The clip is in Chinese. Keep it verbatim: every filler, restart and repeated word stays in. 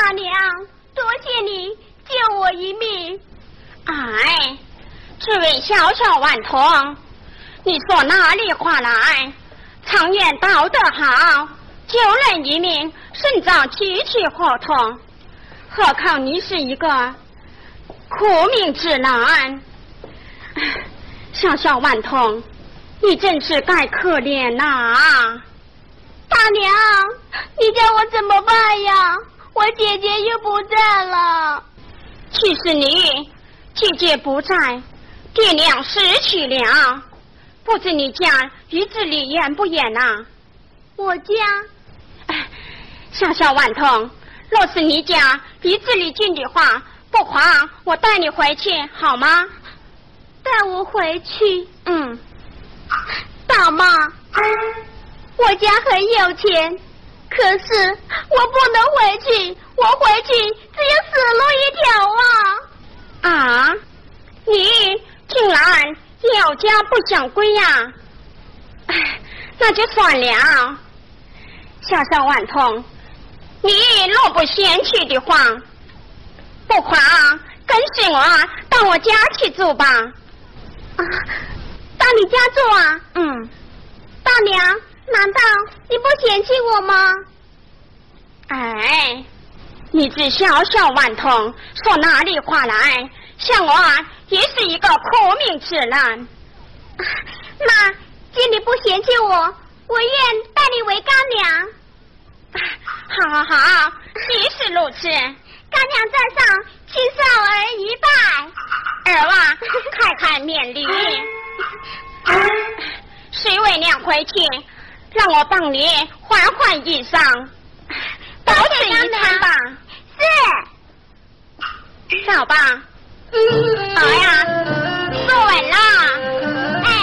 大娘，多谢你救我一命。 哎，这位小小顽童，你说哪里话来？常言道得好，救人一命胜造七七合同，何况你是一个苦命之男。小小顽童，你真是该可怜呐、啊！ 大娘，你叫我怎么办呀？我姐姐又不在了。 其实你姐姐不在，爹娘失去了，不知你家鱼子里严不严呐？ 我家， 小小顽童，若是你家鱼子里近的话，不妨我带你回去好吗？ 带我回去。 嗯， 大妈，我家很有钱，可是我不能回去，我回去只有死路一条啊！ 啊，你竟然要家不想归呀？哎，那就算了。小小顽童，你若不嫌弃的话，不妨跟随我到我家去住吧。 啊，到你家住啊？ 嗯。 大娘，难道你不嫌弃我吗？ 哎，你这小小顽童，说哪里话来？像我也是一个苦命之人。 啊，那既你不嫌弃我，我愿拜你为干娘。 好好好，既是如此， 干娘在上，请少儿一拜。 儿娃开开面礼。水为娘回去，让我帮你换换衣裳，多吃一餐吧。 是。 走吧。 嗯。 好呀。